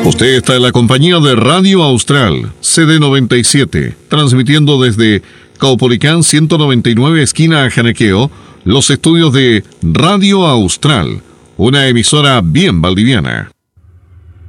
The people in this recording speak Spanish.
Usted está en la compañía de Radio Austral, CD97, transmitiendo desde Caupolicán 199, esquina Janequeo, los estudios de Radio Austral, una emisora bien valdiviana.